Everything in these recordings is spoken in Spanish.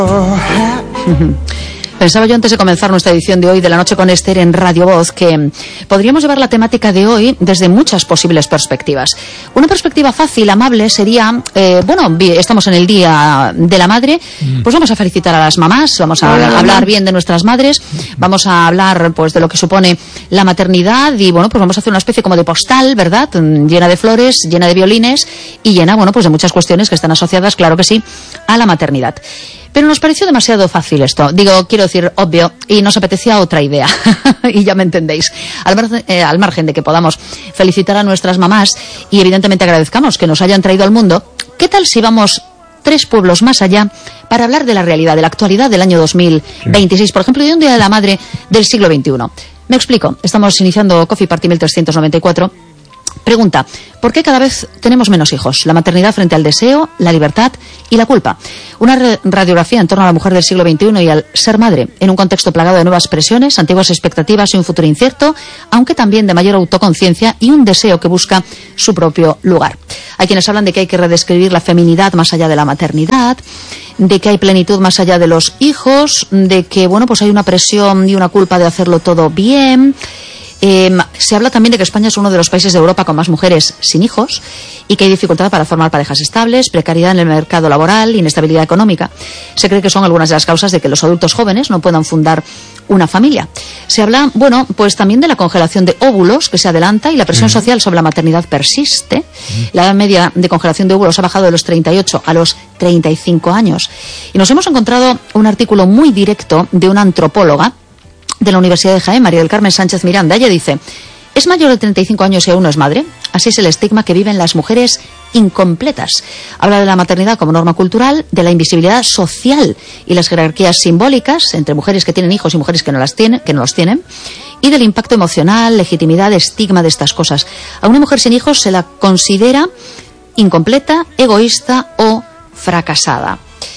Pensaba yo antes de comenzar nuestra edición de hoy de La Noche con Esther en Radio Voz que podríamos llevar la temática de hoy desde muchas posibles perspectivas. Una perspectiva fácil, amable, sería, estamos en el Día de la Madre, pues vamos a felicitar a las mamás, vamos a hablar bien de nuestras madres, vamos a hablar pues de lo que supone la maternidad y pues vamos a hacer una especie como de postal, ¿verdad? Llena de flores, llena de violines y llena, pues de muchas cuestiones que están asociadas, claro que sí, a la maternidad. Pero nos pareció demasiado fácil esto. Quiero decir, obvio, y nos apetecía otra idea. Y ya me entendéis. Al margen de que podamos felicitar a nuestras mamás y evidentemente agradezcamos que nos hayan traído al mundo, ¿qué tal si vamos 3 pueblos más allá para hablar de la realidad, de la actualidad del año 2026? Sí. Por ejemplo, de un Día de la Madre del siglo XXI. Me explico. Estamos iniciando Coffee Party 1394. Pregunta, ¿por qué cada vez tenemos menos hijos? La maternidad frente al deseo, la libertad y la culpa. Una radiografía en torno a la mujer del siglo XXI y al ser madre, en un contexto plagado de nuevas presiones, antiguas expectativas y un futuro incierto, aunque también de mayor autoconciencia y un deseo que busca su propio lugar. Hay quienes hablan de que hay que redescribir la feminidad más allá de la maternidad, de que hay plenitud más allá de los hijos, de que, hay una presión y una culpa de hacerlo todo bien. Se habla también de que España es uno de los países de Europa con más mujeres sin hijos y que hay dificultad para formar parejas estables, precariedad en el mercado laboral, inestabilidad económica. Se cree que son algunas de las causas de que los adultos jóvenes no puedan fundar una familia. Se habla, pues también de la congelación de óvulos que se adelanta y la presión social sobre la maternidad persiste. La edad media de congelación de óvulos ha bajado de los 38 a los 35 años. Y nos hemos encontrado un artículo muy directo de una antropóloga de la Universidad de Jaén, María del Carmen Sánchez Miranda. Ella dice: ¿es mayor de 35 años y aún no es madre? Así es el estigma que viven las mujeres incompletas. Habla de la maternidad como norma cultural, de la invisibilidad social y las jerarquías simbólicas entre mujeres que tienen hijos y mujeres que no los tienen, y del impacto emocional, legitimidad, estigma de estas cosas. A una mujer sin hijos se la considera incompleta, egoísta o fracasada.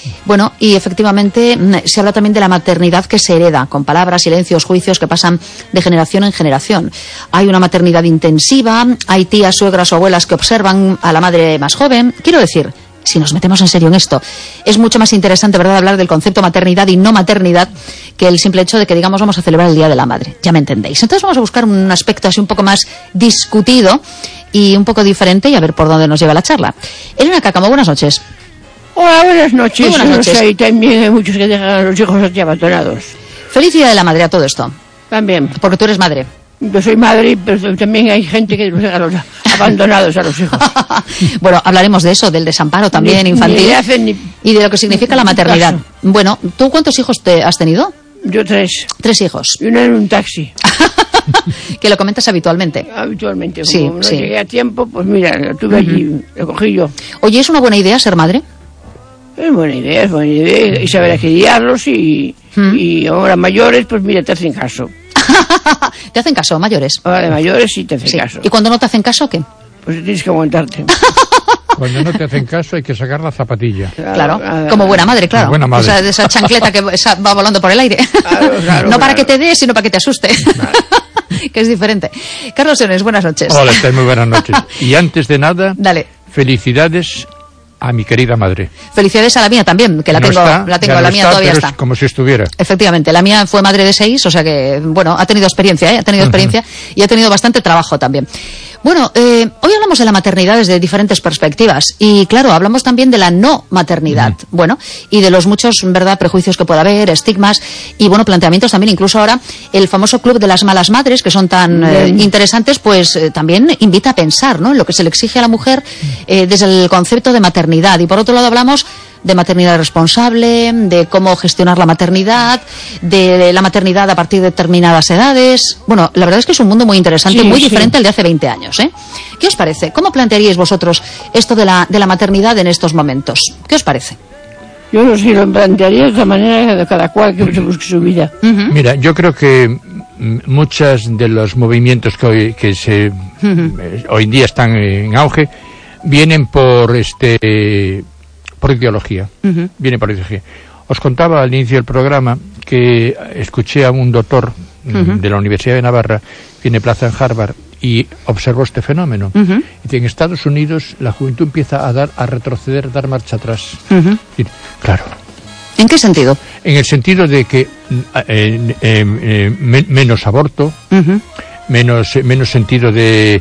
Y efectivamente se habla también de la maternidad que se hereda, con palabras, silencios, juicios que pasan de generación en generación. Hay una maternidad intensiva, hay tías, suegras o abuelas que observan a la madre más joven. Quiero decir, si nos metemos en serio en esto, es mucho más interesante, ¿verdad?, hablar del concepto maternidad y no maternidad que el simple hecho de que digamos vamos a celebrar el Día de la Madre. Ya me entendéis. Entonces vamos a buscar un aspecto así un poco más discutido y un poco diferente y a ver por dónde nos lleva la charla. Elena Cácamo, buenas noches. Hola, buenas noches. Muy buenas noches. Y también hay muchos que dejan a los hijos aquí abandonados. Feliz Día de la Madre a todo esto. También. Porque tú eres madre. Yo soy madre, pero también hay gente que los deja abandonados a los hijos. Hablaremos de eso, del desamparo también infantil y de lo que significa la maternidad. ¿Tú cuántos hijos has tenido? Yo 3. 3 hijos. Y uno en un taxi. Que lo comentas habitualmente. Habitualmente. Como sí, no sí. Llegué a tiempo, pues mira, lo tuve allí, lo cogí yo. Oye, ¿es una buena idea ser madre? Es buena idea. Y saber a qué guiarlos y ahora mayores, pues mira, te hacen caso. ¿Te hacen caso, mayores? Ahora de mayores sí te hacen caso. ¿Y cuando no te hacen caso, qué? Pues tienes que aguantarte. Cuando no te hacen caso hay que sacar la zapatilla. Claro, como buena madre, claro. Buena madre. Esa chancleta que va volando por el aire. No para que te dé, sino para que te asuste. Que es diferente. Carlos Enes, buenas noches. Hola, muy buenas noches. Y antes de nada, dale. Felicidades a mi querida madre. Felicidades a la mía también, que la tengo, la mía todavía está. Es como si estuviera. Efectivamente, la mía fue madre de 6, o sea que, ha tenido experiencia, y ha tenido bastante trabajo también. Hoy hablamos de la maternidad desde diferentes perspectivas y, claro, hablamos también de la no maternidad, y de los muchos, ¿verdad?, prejuicios que puede haber, estigmas y, planteamientos también. Incluso ahora el famoso Club de las Malas Madres, que son tan interesantes, pues también invita a pensar, ¿no?, en lo que se le exige a la mujer desde el concepto de maternidad. Y por otro lado hablamos de maternidad responsable, de cómo gestionar la maternidad, de la maternidad a partir de determinadas edades. La verdad es que es un mundo muy interesante, muy diferente al de hace 20 años, ¿eh? ¿Qué os parece? ¿Cómo plantearíais vosotros esto de la maternidad en estos momentos? ¿Qué os parece? Yo no sé, lo plantearía de otra manera de cada cual que se busque su vida. Mira, yo creo que muchos de los movimientos que hoy en día están en auge vienen por ideología. Vienen por ideología. Os contaba al inicio del programa que escuché a un doctor de la Universidad de Navarra, tiene plaza en Harvard, y observó este fenómeno. Y que en Estados Unidos la juventud empieza a retroceder, dar marcha atrás. Y, claro, ¿En qué sentido? En el sentido de que menos aborto, menos sentido de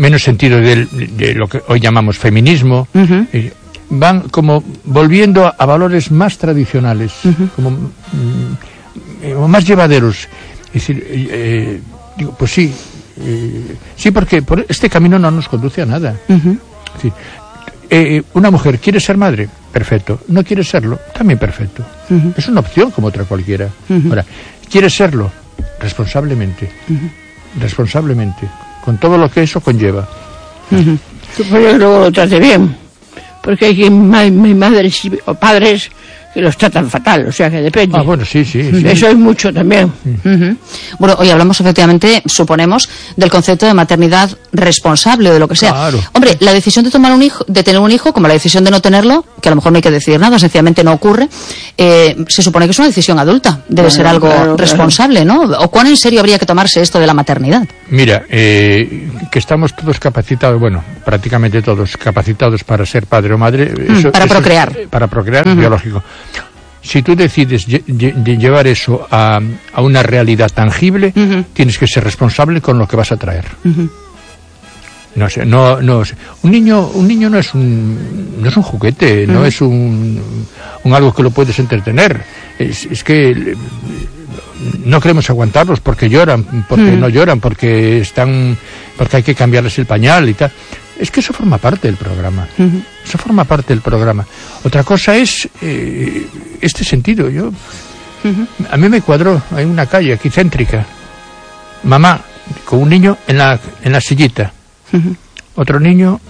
lo que hoy llamamos feminismo, van como volviendo a valores más tradicionales, como más llevaderos. Es decir, digo, pues sí, porque por este camino no nos conduce a nada. Es decir, una mujer quiere ser madre, perfecto. No quiere serlo, también perfecto. Es una opción como otra cualquiera. Ahora, quiere serlo responsablemente, con todo lo que eso conlleva. Supongo que luego lo trate bien, porque hay madres o padres que los tratan fatal, o sea que depende. Ah, bueno, sí. Eso es mucho también. Bueno, hoy hablamos efectivamente, suponemos, del concepto de maternidad responsable o de lo que sea. Claro. Hombre, la decisión de tener un hijo, como la decisión de no tenerlo, que a lo mejor no hay que decidir nada, sencillamente no ocurre, se supone que es una decisión adulta, debe ser algo responsable, ¿no? ¿O cuán en serio habría que tomarse esto de la maternidad? Mira, que estamos todos capacitados, bueno, prácticamente todos capacitados para ser padre o madre. Para procrear. Para procrear, biológico. Si tú decides llevar eso a una realidad tangible, tienes que ser responsable con lo que vas a traer. No sé, un niño no es un juguete, no es un algo que lo puedes entretener. Es que no queremos aguantarlos porque lloran, porque no lloran, porque hay que cambiarles el pañal y tal. Es que eso forma parte del programa. Eso forma parte del programa. Otra cosa es este sentido. A mí me cuadró, hay una calle aquí céntrica, mamá con un niño en la sillita, otro niño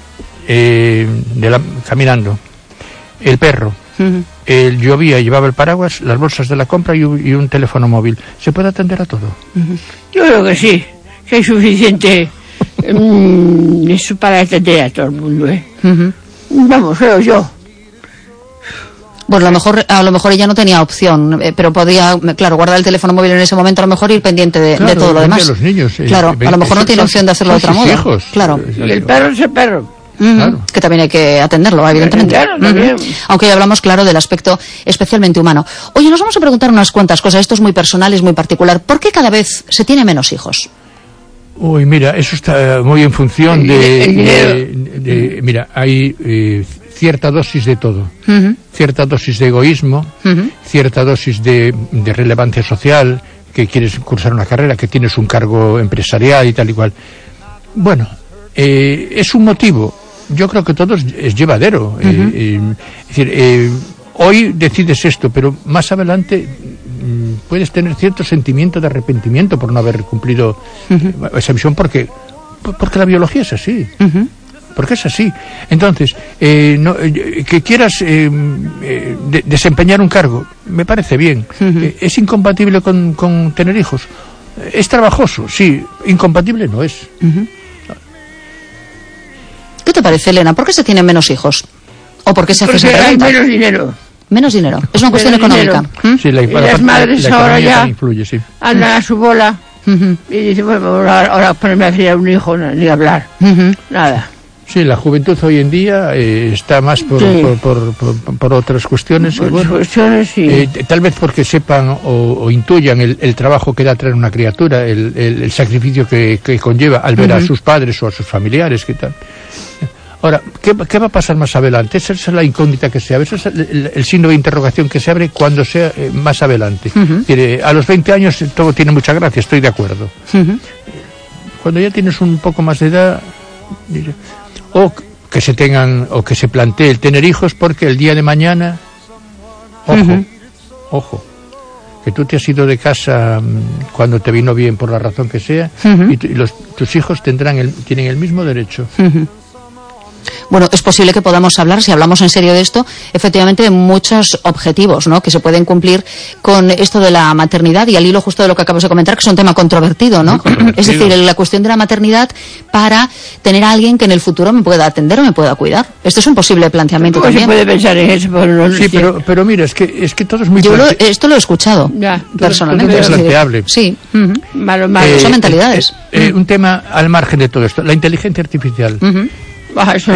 caminando, el perro, llovía, llevaba el paraguas, las bolsas de la compra y un teléfono móvil. ¿Se puede atender a todo? Yo creo que sí, que hay suficiente eso para atender a todo el mundo, Vamos, creo yo. Bueno, a lo mejor ella no tenía opción, pero podía, claro, guardar el teléfono móvil en ese momento, a lo mejor ir pendiente de todo lo demás. De los niños, claro, a lo mejor no tiene opción de hacerlo de otra modo. Hijos. Claro. Y el perro es el perro. Claro. Que también hay que atenderlo, evidentemente. Claro, también. Aunque ya hablamos, claro, del aspecto especialmente humano. Oye, nos vamos a preguntar unas cuantas cosas. Esto es muy personal, es muy particular. ¿Por qué cada vez se tiene menos hijos? Uy, mira, eso está muy en función mira, hay cierta dosis de todo. Cierta dosis de egoísmo, cierta dosis de relevancia social, que quieres cursar una carrera, que tienes un cargo empresarial y tal y cual. Bueno, es un motivo. Yo creo que todo es llevadero. Es decir, hoy decides esto, pero más adelante puedes tener cierto sentimiento de arrepentimiento por no haber cumplido esa misión, porque la biología es así. Porque es así. Entonces, que quieras desempeñar un cargo, me parece bien. ¿Es incompatible con tener hijos? ¿Es trabajoso? Sí. ¿Incompatible? No es. ¿Qué te parece, Elena? ¿Por qué se tienen menos hijos? ¿O por qué se hace esa pregunta? Hay menos dinero. Menos dinero. Es una cuestión económica. Sí, las madres ahora ya influye, sí. andan a su bola y dicen, bueno, ahora ponerme a criar un hijo, ni hablar. Nada. Sí, la juventud hoy en día está más por otras cuestiones. Tal vez porque sepan o intuyan el trabajo que da traer una criatura, el sacrificio que conlleva al ver a sus padres o a sus familiares, ¿qué tal? Ahora, ¿qué va a pasar más adelante? Esa es la incógnita que se abre, ese es el signo de interrogación que se abre cuando sea más adelante. A los 20 años todo tiene mucha gracia, estoy de acuerdo. Cuando ya tienes un poco más de edad, o que se plantee el tener hijos, porque el día de mañana, ojo, que tú te has ido de casa cuando te vino bien por la razón que sea, y tus hijos tienen el mismo derecho. Bueno, es posible que podamos hablar, si hablamos en serio de esto, efectivamente de muchos objetivos, ¿no?, que se pueden cumplir con esto de la maternidad, y al hilo justo de lo que acabas de comentar, que es un tema controvertido, ¿no? Es decir, la cuestión de la maternidad para tener a alguien que en el futuro me pueda atender o me pueda cuidar. Esto es un posible planteamiento también. Se puede pensar en eso, sí, pero mira, es que todo es muy... Esto lo he escuchado, personalmente. Todo es planteable. Sí. Malo. Son mentalidades. Un tema al margen de todo esto, la inteligencia artificial. Eso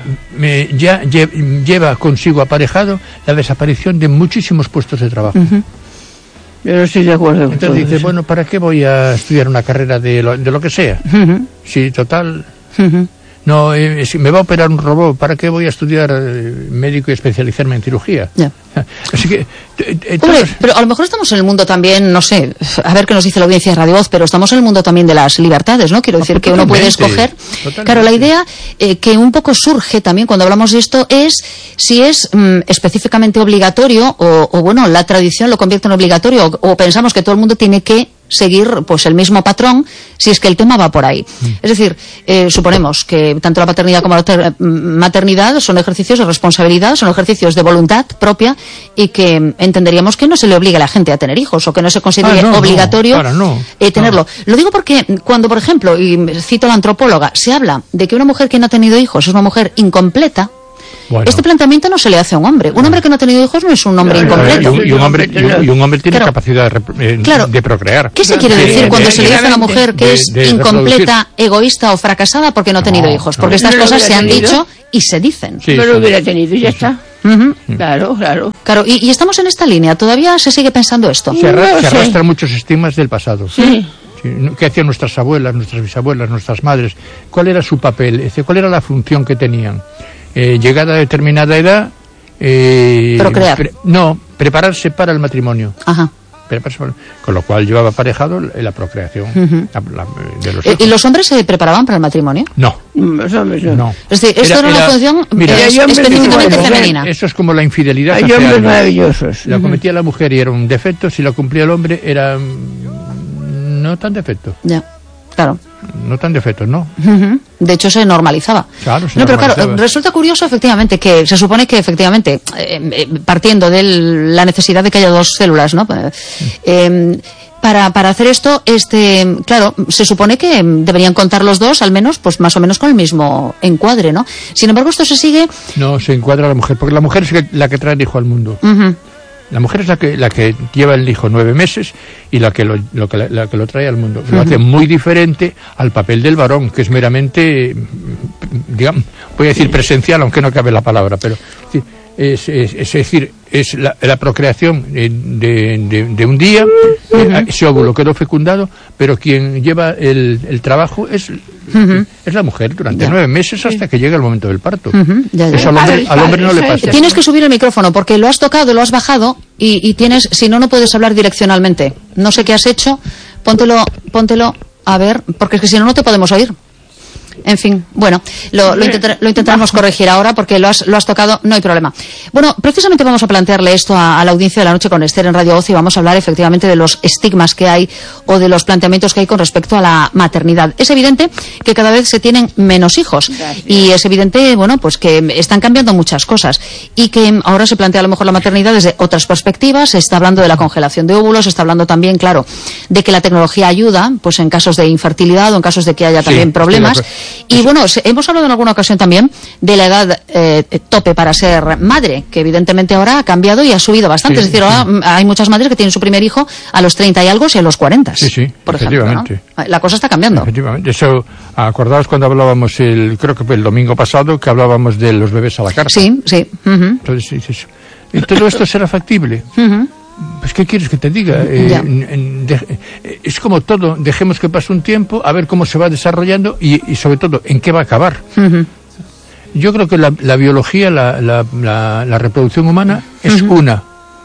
lleva consigo aparejado la desaparición de muchísimos puestos de trabajo. Yo no estoy de acuerdo. Entonces dice, bueno, ¿para qué voy a estudiar una carrera de lo que sea? Sí, total. No, si me va a operar un robot, ¿para qué voy a estudiar médico y especializarme en cirugía? Ya. Así que... Hombre, pero a lo mejor estamos en el mundo también, no sé, a ver qué nos dice la audiencia de Radio Voz, pero estamos en el mundo también de las libertades, ¿no? Quiero decir que uno puede escoger. Totalmente. Claro, la idea que un poco surge también cuando hablamos de esto es si es específicamente obligatorio o bueno, la tradición lo convierte en obligatorio o pensamos que todo el mundo tiene que seguir pues el mismo patrón si es que el tema va por ahí. Es decir, suponemos que tanto la paternidad como la maternidad son ejercicios de responsabilidad, son ejercicios de voluntad propia y que entenderíamos que no se le obligue a la gente a tener hijos o que no se considere obligatorio tenerlo. Lo digo porque cuando, por ejemplo, y cito a la antropóloga, se habla de que una mujer que no ha tenido hijos es una mujer incompleta. Bueno. Este planteamiento no se le hace a un hombre. Un hombre que no ha tenido hijos no es un hombre incompleto. Y un hombre tiene capacidad de procrear. ¿Qué se quiere decir cuando se le dice a una mujer que es incompleta, egoísta o fracasada porque no ha tenido hijos? Porque estas cosas se han dicho y se dicen. Sí, no lo hubiera tenido y ya está. Claro. Y estamos en esta línea. ¿Todavía se sigue pensando esto? Se arrastran muchos estigmas del pasado. Sí. ¿Qué hacían nuestras abuelas, nuestras bisabuelas, nuestras madres? ¿Cuál era su papel? ¿Cuál era la función que tenían? Llegada a determinada edad... procrear. Prepararse para el matrimonio. Ajá. Con lo cual llevaba aparejado la procreación de los hijos. ¿Y los hombres se preparaban para el matrimonio? No. Los hombres no. Es decir, esto era una función específicamente femenina. Eso es como la infidelidad. Hay hombres maravillosos. La cometía la mujer y era un defecto, si la cumplía el hombre era no tan defecto. Ya, claro. No tan defectos, ¿no? De hecho, se normalizaba. Claro, pero claro, resulta curioso, efectivamente, que se supone que, efectivamente, partiendo de la necesidad de que haya dos células, ¿no? Para hacer esto, claro, se supone que deberían contar los dos, al menos, pues más o menos con el mismo encuadre, ¿no? Sin embargo, esto se sigue... No, se encuadra a la mujer, porque la mujer es la que trae el hijo al mundo. La mujer es la que lleva el hijo 9 meses y la que lo trae al mundo. Lo hace muy diferente al papel del varón, que es meramente, digamos, voy a decir presencial, aunque no cabe la palabra, pero es decir, es la procreación de un día, ese óvulo quedó fecundado, pero quien lleva el trabajo es la mujer durante 9 meses hasta que llega el momento del parto. Eso al hombre no le pasa. Tienes que subir el micrófono porque lo has tocado, lo has bajado y tienes, si no puedes hablar direccionalmente. No sé qué has hecho, póntelo, a ver, porque es que si no te podemos oír. En fin, bueno, lo intentaremos corregir ahora porque lo has tocado, no hay problema. Bueno, precisamente vamos a plantearle esto a la audiencia de La Noche con Esther en Radio Voz y vamos a hablar efectivamente de los estigmas que hay o de los planteamientos que hay con respecto a la maternidad. Es evidente que cada vez se tienen menos hijos. Gracias. Y es evidente, bueno, pues que están cambiando muchas cosas y que ahora se plantea a lo mejor la maternidad desde otras perspectivas. Se está hablando de la congelación de óvulos, se está hablando también, claro, de que la tecnología ayuda, pues en casos de infertilidad o en casos de que haya también problemas. Y bueno, hemos hablado en alguna ocasión también de la edad tope para ser madre, que evidentemente ahora ha cambiado y ha subido bastante. Es decir, ahora hay muchas madres que tienen su primer hijo a los 30 y algo y a los 40. Sí, por efectivamente. Ejemplo, ¿no? La cosa está cambiando. Efectivamente. Eso, acordaos cuando hablábamos, creo que fue el domingo pasado, que hablábamos de los bebés a la carta. Sí. Entonces, ¿y todo esto será factible? Pues, ¿qué quieres que te diga? Es como todo, dejemos que pase un tiempo, a ver cómo se va desarrollando y sobre todo, en qué va a acabar. Yo creo que la biología, la reproducción humana es una.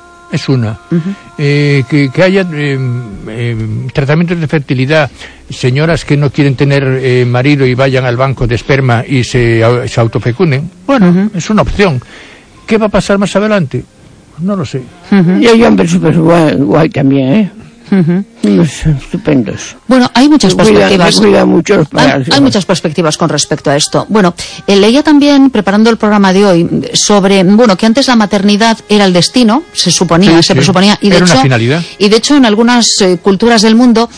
Que haya tratamientos de fertilidad, señoras que no quieren tener marido y vayan al banco de esperma y se autofecunden. Bueno, es una opción. ¿Qué va a pasar más adelante? No lo sé. Y hay hombres súper guay también, ¿eh? Estupendos. Bueno, hay muchas perspectivas. Hay muchas perspectivas con respecto a esto. Bueno, leía también, preparando el programa de hoy, sobre, que antes la maternidad era el destino, se presuponía, y de era hecho, una finalidad. Y de hecho, en algunas culturas del mundo,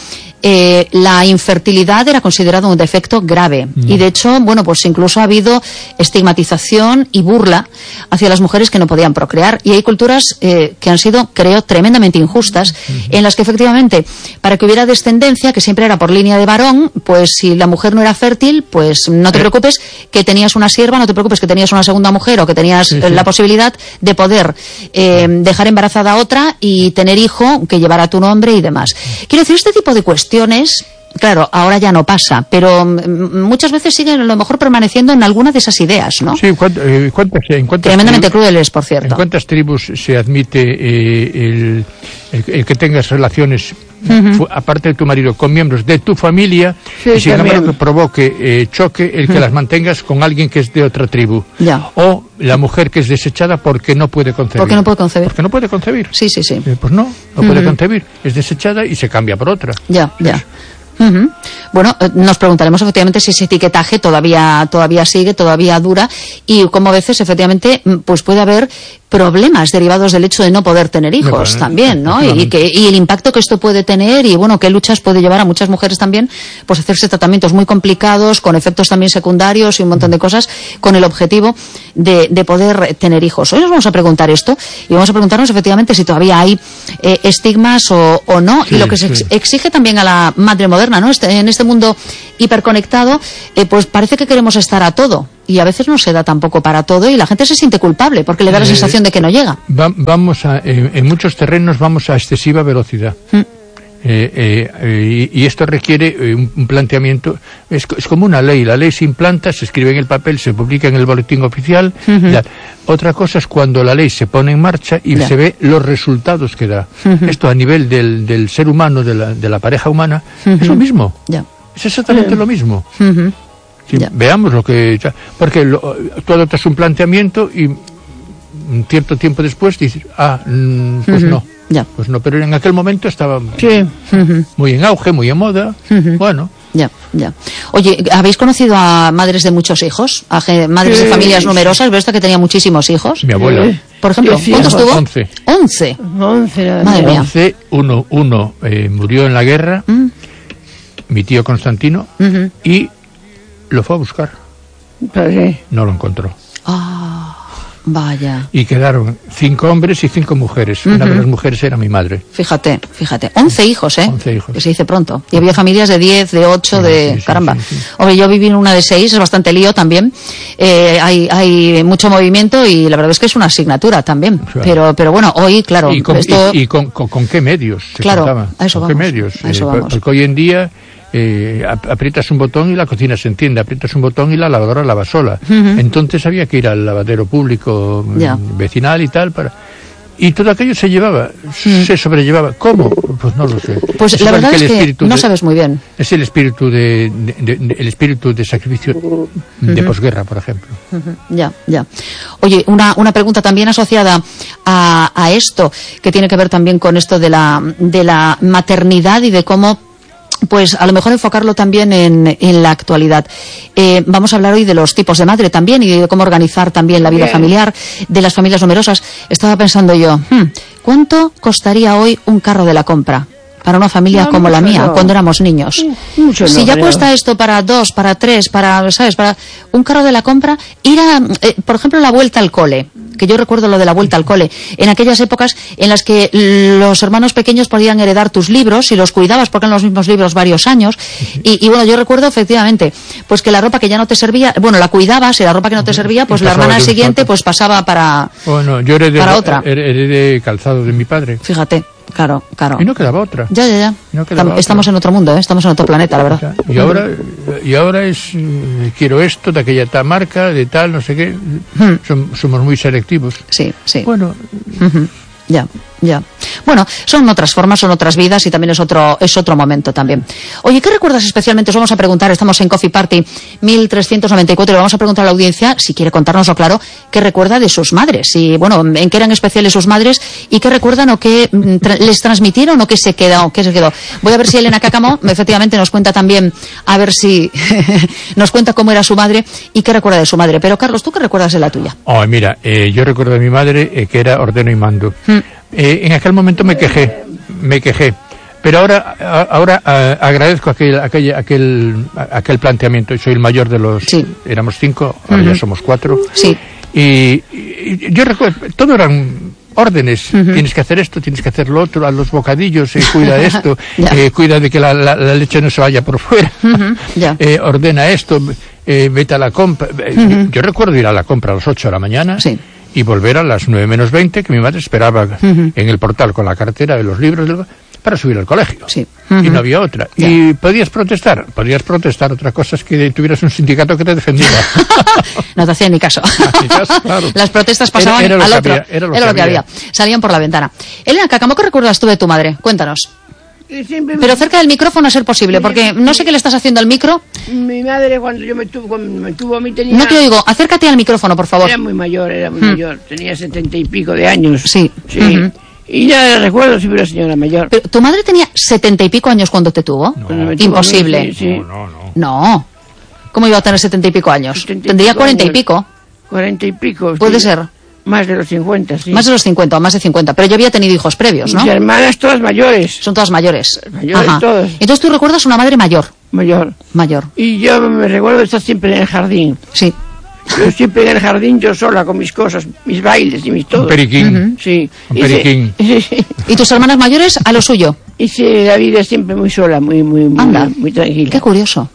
la infertilidad era considerado un defecto grave. Y de hecho, bueno, pues incluso ha habido estigmatización y burla hacia las mujeres que no podían procrear. Y hay culturas que han sido, creo, tremendamente injustas, en las que efectivamente, para que hubiera descendencia, que siempre era por línea de varón, pues si la mujer no era fértil, pues no te preocupes que tenías una sierva, no te preocupes que tenías una segunda mujer o que tenías la posibilidad de poder dejar embarazada a otra y tener hijo que llevara tu nombre y demás. Quiero decir, este tipo de cuestiones, claro, ahora ya no pasa, pero muchas veces siguen a lo mejor permaneciendo en alguna de esas ideas, ¿no? Sí, en cuántas tremendamente crueles, por cierto. ¿En cuántas tribus se admite el que tengas relaciones, aparte de tu marido, con miembros de tu familia, y sin embargo que provoque choque el que las mantengas con alguien que es de otra tribu? Ya. O la mujer que es desechada porque no puede concebir. ¿Por qué no puede concebir? Porque no puede concebir. Sí. Pues no puede concebir. Es desechada y se cambia por otra. Ya. Bueno, nos preguntaremos efectivamente si ese etiquetaje todavía sigue, todavía dura, y como a veces efectivamente pues puede haber problemas derivados del hecho de no poder tener hijos también, ¿no? Y el impacto que esto puede tener, y bueno, qué luchas puede llevar a muchas mujeres también, pues hacerse tratamientos muy complicados, con efectos también secundarios y un montón de cosas, con el objetivo de poder tener hijos. Hoy nos vamos a preguntar esto, y vamos a preguntarnos efectivamente si todavía hay estigmas o no, y lo que se exige también a la madre moderna, ¿no? En este mundo hiperconectado, pues parece que queremos estar a todo, y a veces no se da tampoco para todo, y la gente se siente culpable porque le da la sensación de que no llega. En muchos terrenos vamos a excesiva velocidad. Y esto requiere un planteamiento, es como una ley. La ley se implanta, se escribe en el papel, se publica en el boletín oficial. Otra cosa es cuando la ley se pone en marcha y se ve los resultados que da. Esto a nivel del ser humano, de la pareja humana, es lo mismo. Es exactamente lo mismo. Veamos lo que... Porque tú adoptas un planteamiento y un cierto tiempo después dices, pues no. Pues no, pero en aquel momento estaba muy en auge, muy en moda. Bueno. Ya. Oye, ¿habéis conocido a madres de muchos hijos? A madres de familias numerosas. ¿Ves que tenía muchísimos hijos? Mi abuela. Por ejemplo, ¿cuántos tuvo? 11. 11. Madre mía. 11, uno murió en la guerra, mi tío Constantino, y lo fue a buscar. No lo encontró. Vaya. Y quedaron 5 hombres y 5 mujeres. Una de las mujeres era mi madre. Fíjate. 11 hijos, 11 hijos. Que se dice pronto. Y había familias de 10, de 8, caramba. Sí. Hombre, yo viví en una de 6, es bastante lío también. Hay mucho movimiento y la verdad es que es una asignatura también. Claro. Pero bueno, hoy, claro. ¿Y con qué medios se contaba? A eso ¿Con vamos. qué medios? A eso vamos. Porque hoy en día... aprietas un botón y la cocina se enciende, aprietas un botón y la lavadora lava sola. Entonces había que ir al lavadero público vecinal y tal y todo aquello se llevaba, se sobrellevaba. ¿Cómo? Pues no lo sé. Pues la verdad es que no sabes muy bien. Es el espíritu el espíritu de sacrificio de posguerra, por ejemplo. Ya. Oye, una pregunta también asociada a esto, que tiene que ver también con esto de la maternidad y de cómo, pues a lo mejor enfocarlo también en la actualidad. Vamos a hablar hoy de los tipos de madre también y de cómo organizar también la vida familiar, de las familias numerosas. Estaba pensando yo, ¿cuánto costaría hoy un carro de la compra para una familia como la mía, cuando éramos niños? Si ya cuesta esto para 2, para 3, para un carro de la compra, ir a, por ejemplo, la vuelta al cole, que yo recuerdo lo de la vuelta al cole, en aquellas épocas en las que los hermanos pequeños podían heredar tus libros y los cuidabas porque eran los mismos libros varios años, y bueno, yo recuerdo efectivamente, pues que la ropa que ya no te servía, bueno, la cuidabas, y la ropa que no te servía, pues la hermana siguiente pues pasaba para yo otra. Heredé calzado de mi padre. Fíjate. Claro. Y no quedaba otra. Ya. No estamos en otro mundo, estamos en otro planeta, la verdad. Y ahora es, quiero esto, de aquella tal marca, de tal, no sé qué. Somos muy selectivos. Sí. Bueno. Ya. Bueno, son otras formas, son otras vidas y también es otro momento también. Oye, ¿qué recuerdas especialmente? Os vamos a preguntar, estamos en Coffee Party 1394 y le vamos a preguntar a la audiencia, si quiere contárnoslo claro, qué recuerda de sus madres y, bueno, en qué eran especiales sus madres y qué recuerdan o qué les transmitieron o qué se quedó. Voy a ver si Elena Cácamo efectivamente nos cuenta también, a ver si nos cuenta cómo era su madre y qué recuerda de su madre. Pero, Carlos, ¿tú qué recuerdas de la tuya? Mira, yo recuerdo de mi madre que era ordeno y mando. En aquel momento me quejé. Pero ahora agradezco aquel planteamiento. Soy el mayor de los... Sí. Éramos 5, ahora ya somos 4. Sí. Y yo recuerdo, todo eran órdenes. Tienes que hacer esto, tienes que hacer lo otro, a los bocadillos, cuida de esto, cuida de que la leche no se vaya por fuera, ordena esto, vete a la compra. Yo recuerdo ir a la compra a las 8 de la mañana. Sí. Y volver a las 9 menos 20, que mi madre esperaba en el portal con la cartera de los libros para subir al colegio. Sí. Y no había otra. ¿Y podías protestar? Podías protestar. Otra cosa es que tuvieras un sindicato que te defendiera. No te hacían ni caso. Claro. Las protestas pasaban al otro. Era lo que había. Salían por la ventana. Elena Cáccamo, ¿qué recuerdas tú de tu madre? Cuéntanos. Pero cerca del micrófono a ser posible, porque no sé qué le estás haciendo al micro. Mi madre cuando me tuvo a mí tenía... No te oigo, acércate al micrófono, por favor. Era muy mayor, tenía 70 y pico de años. Sí. Y ya recuerdo si era señora mayor. Pero, ¿tu madre tenía 70 y pico años cuando te tuvo? No. Imposible. Sí. No. ¿Cómo iba a tener 70 y pico años? Tendría 40 y pico. 40 y pico. Puede ser. Más de los 50, sí. Más de los 50 o más de 50. Pero yo había tenido hijos previos, ¿no? Mis hermanas todas mayores. Son todas mayores. Mayores todas. Entonces tú recuerdas una madre mayor. Mayor. Y yo me recuerdo estar siempre en el jardín. Sí. Yo siempre en el jardín, yo sola, con mis cosas, mis bailes y mis todo. Un periquín. Sí. Un periquín. ¿Y tus hermanas mayores a lo suyo? Y sí, la vida es siempre muy sola, muy tranquila. Qué curioso.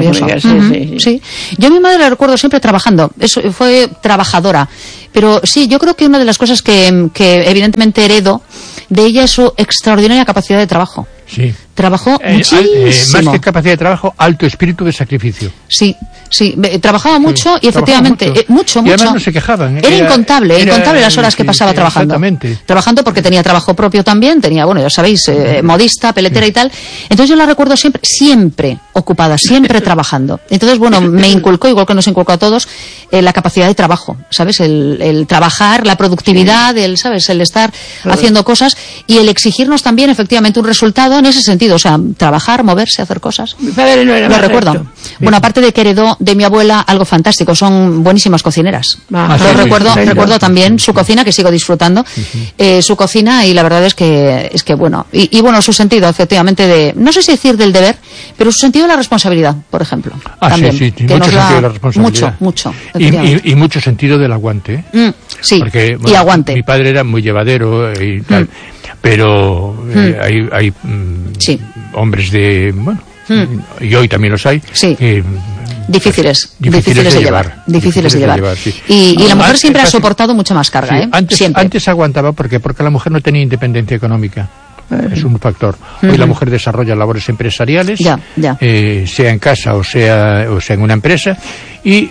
Sí. Sí. Yo a mi madre la recuerdo siempre trabajando. Fue trabajadora. Pero sí, yo creo que una de las cosas que evidentemente heredo de ella es su extraordinaria capacidad de trabajo. Sí. Trabajó muchísimo. Más que capacidad de trabajo, alto espíritu de sacrificio. Sí. Trabajaba mucho y efectivamente, mucho. Y además no se quejaban. Era incontable las horas que pasaba trabajando. Exactamente. Trabajando porque tenía trabajo propio también, tenía, ya sabéis, modista, peletera y tal. Entonces yo la recuerdo siempre ocupada, siempre trabajando. Entonces, me inculcó, igual que nos inculcó a todos, la capacidad de trabajo, ¿sabes? El trabajar, la productividad, el estar haciendo cosas y el exigirnos también, efectivamente, un resultado en ese sentido. O sea, trabajar, moverse, hacer cosas. Mi padre no era lo más recuerdo. recto. Bueno, aparte de que heredó de mi abuela algo fantástico, son buenísimas cocineras. Recuerdo también su cocina, que sigo disfrutando, su cocina, y la verdad es que bueno, y bueno, su sentido, efectivamente, de, no sé si decir del deber, pero su sentido de la responsabilidad, por ejemplo. También, sí, que mucho nos sentido de la responsabilidad. Mucho. Y mucho sentido del aguante. Sí, porque, y aguante. Mi padre era muy llevadero y tal, pero hay hombres de, y hoy también los hay, difíciles de llevar. Sí. Y la mujer siempre ha soportado mucha más carga, sí, antes aguantaba porque la mujer no tenía independencia económica. Es un factor. Hoy la mujer desarrolla labores empresariales, sea en casa o sea en una empresa, y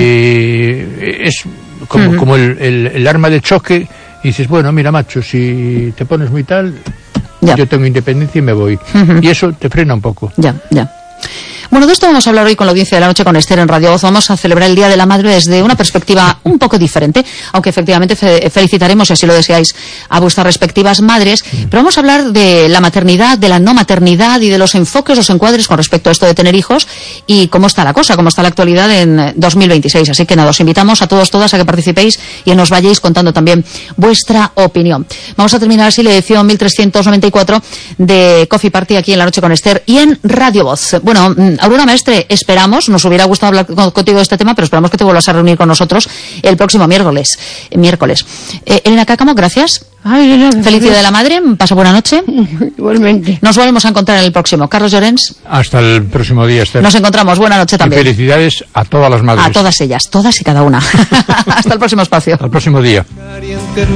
es como el arma de choque. Y dices, bueno, mira, macho, si te pones muy tal, yo tengo independencia y me voy. Y eso te frena un poco. Bueno, de esto vamos a hablar hoy con la audiencia de la noche con Esther en Radio Voz. Vamos a celebrar el Día de la Madre desde una perspectiva un poco diferente, aunque efectivamente felicitaremos, si así lo deseáis, a vuestras respectivas madres. Pero vamos a hablar de la maternidad, de la no maternidad y de los enfoques, los encuadres con respecto a esto de tener hijos y cómo está la cosa, cómo está la actualidad en 2026. Así que nada, os invitamos a todos, todas a que participéis y nos vayáis contando también vuestra opinión. Vamos a terminar así la edición 1394 de Coffee Party aquí en la noche con Esther y en Radio Voz. Bueno, Aurora Maestre, esperamos, nos hubiera gustado hablar contigo de este tema, pero esperamos que te vuelvas a reunir con nosotros el próximo miércoles. Elena Cáccamo, gracias. Feliz Día de la Madre, pasa buena noche. Igualmente. Nos volvemos a encontrar en el próximo. Carlos Llorens. Hasta el próximo día, Esther. Nos encontramos, buena noche también. Y felicidades a todas las madres. A todas ellas, todas y cada una. Hasta el próximo espacio. Hasta el próximo día.